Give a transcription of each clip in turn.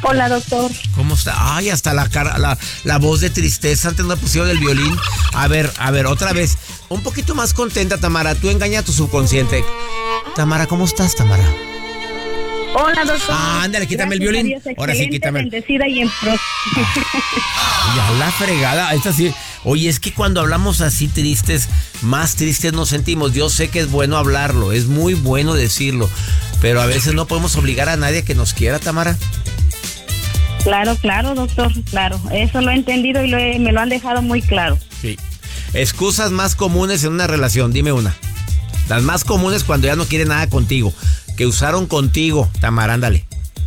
Hola, doctor. ¿Cómo está? Ay, hasta la cara, la voz de tristeza. Antes no pusieron el violín. A ver, otra vez. Un poquito más contenta, Tamara. Tú engaña a tu subconsciente. Tamara, ¿cómo estás, Tamara? Hola, doctor. Ándale, quítame el violín. Dios, Ahora sí, quítame. Bendecida y en pro. Ya la fregada. Esta sí. Oye, es que cuando hablamos así tristes, más tristes nos sentimos. Yo sé que es bueno hablarlo, es muy bueno decirlo, pero a veces no podemos obligar a nadie a que nos quiera, Tamara. Claro, doctor, claro. Eso lo he entendido y me lo han dejado muy claro. Sí. Excusas más comunes en una relación, dime una. Las más comunes cuando ya no quiere nada contigo, que usaron contigo, Tamara, ándale.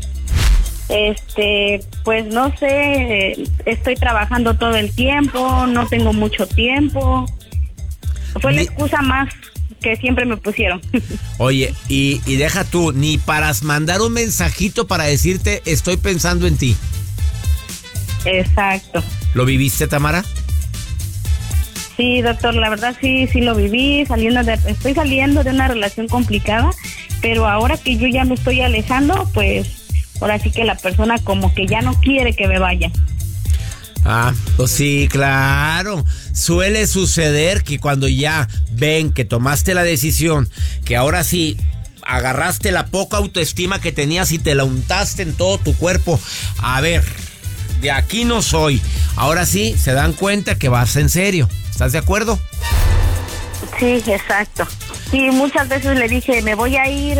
Pues no sé, estoy trabajando todo el tiempo, no tengo mucho tiempo. Fue la excusa más que siempre me pusieron. Oye, y deja tú, ni para mandar un mensajito para decirte estoy pensando en ti. Exacto. ¿Lo viviste, Tamara? Sí, doctor, la verdad sí lo viví, estoy saliendo de una relación complicada, pero ahora que yo ya me estoy alejando, pues ahora sí que la persona como que ya no quiere que me vaya. Ah, pues sí, claro. Suele suceder que cuando ya ven que tomaste la decisión, que ahora sí agarraste la poca autoestima que tenías y te la untaste en todo tu cuerpo. A ver, de aquí no soy. Ahora sí se dan cuenta que vas en serio. ¿Estás de acuerdo? Sí, exacto. Sí, muchas veces le dije, me voy a ir,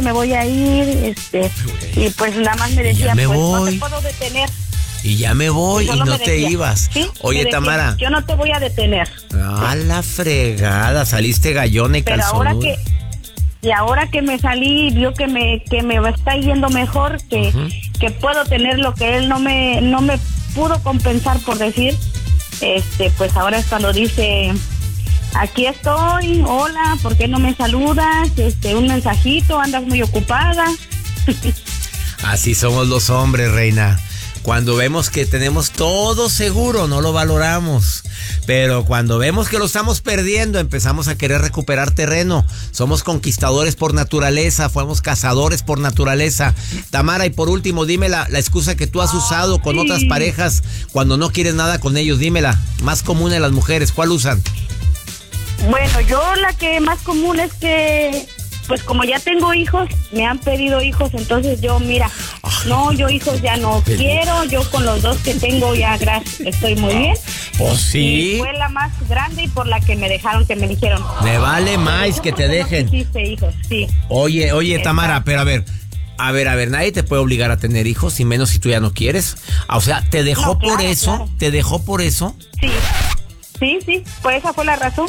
y pues nada más me decía, pues no te puedo detener. Y ya me voy y no te ibas. ¿Sí? Oye, decía, Tamara. yo no te voy a detener. A la fregada, saliste gallona y calzonuda. Ahora que me salí, vio que me está yendo mejor, que puedo tener lo que él no me pudo compensar, por decir. Pues ahora es cuando dice, aquí estoy, hola, ¿por qué no me saludas? Un mensajito, andas muy ocupada. Así somos los hombres, reina. Cuando vemos que tenemos todo seguro, no lo valoramos. Pero cuando vemos que lo estamos perdiendo, empezamos a querer recuperar terreno. Somos conquistadores por naturaleza, fuimos cazadores por naturaleza. Tamara, y por último, dime la excusa que tú has usado con otras parejas cuando no quieres nada con ellos. Dímela, más común en las mujeres, ¿cuál usan? Bueno, yo la que más común es que, pues como ya tengo hijos, me han pedido hijos, entonces yo, mira, no, yo hijos ya no quiero, yo con los dos que tengo ya, gracias, estoy muy bien. Pues sí. Y fue la más grande y por la que me dejaron, que me dijeron. Me vale más que te dejen. No quisiste hijos, sí. Oye, Tamara, pero a ver, nadie te puede obligar a tener hijos, y menos si tú ya no quieres. O sea, ¿te dejó por eso? Claro. ¿Te dejó por eso? Sí, pues esa fue la razón.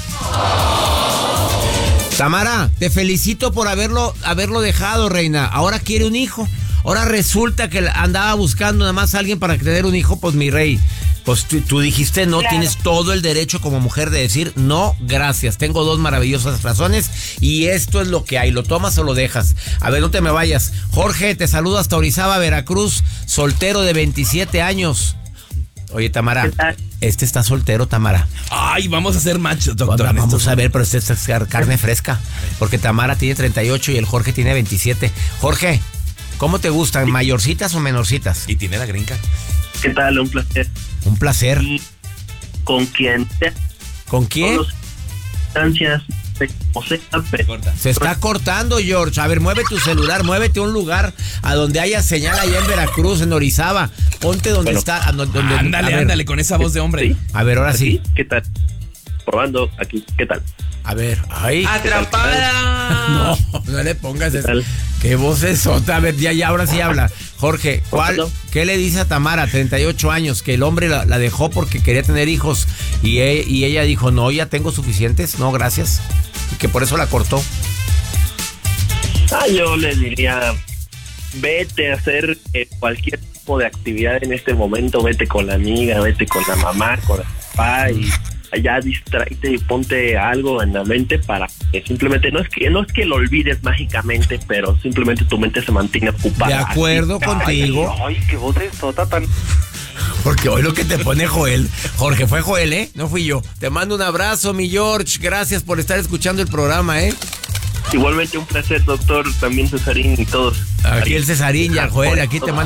Tamara, te felicito por haberlo dejado, reina. Ahora quiere un hijo. Ahora resulta que andaba buscando nada más a alguien para tener un hijo, pues mi rey. Pues tú dijiste no, claro. Tienes todo el derecho como mujer de decir no, gracias. Tengo dos maravillosas razones y esto es lo que hay. ¿Lo tomas o lo dejas? A ver, no te me vayas. Jorge, te saludo hasta Orizaba, Veracruz, soltero de 27 años. Oye, Tamara, está soltero, Tamara. Ay, vamos a hacer match, doctor. Vamos a ver, pero este es carne fresca. Porque Tamara tiene 38 y el Jorge tiene 27. Jorge, ¿cómo te gustan? ¿Mayorcitas o menorcitas? Y tiene la gringa. ¿Qué tal? Un placer. Un placer. ¿Con quién? ¿Con quién? Distancias. Se está cortando, George. A ver, mueve tu celular, muévete a un lugar a donde haya señal allá en Veracruz, en Orizaba. Ponte donde está. Ándale, con esa voz de hombre. ¿Sí? A ver, ahora sí. ¿Qué tal? Probando aquí, ¿qué tal? A ver, ahí. ¡Atrapada! No le pongas eso. Qué voz es sota. A ver, ya, ahora sí habla. Jorge, ¿qué le dice a Tamara, 38 años, que el hombre la dejó porque quería tener hijos y ella dijo, no, ya tengo suficientes, no, gracias, y que por eso la cortó? Yo le diría, vete a hacer cualquier tipo de actividad en este momento, vete con la amiga, vete con la mamá, con el papá y allá distráete y ponte algo en la mente para que simplemente, no es que lo olvides mágicamente, pero simplemente tu mente se mantenga ocupada. De acuerdo contigo. Ay, qué voz de sota tan... Porque hoy lo que te pone Joel, Jorge, fue Joel, ¿eh? No fui yo. Te mando un abrazo, mi George. Gracias por estar escuchando el programa, ¿eh? Igualmente un placer, doctor, también Cesarín y todos. Aquí el Cesarín y el Joel, aquí te mando